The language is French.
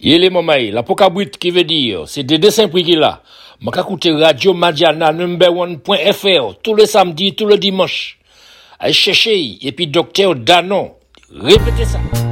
Yele mamaï, la pokabrit qui veut dire, c'est des dessins prix qu'il a. M'a écouter Radio Madiana number1.fr tous les samedis, tous les dimanches. Allez chercher, et puis docteur Danon. Répétez ça.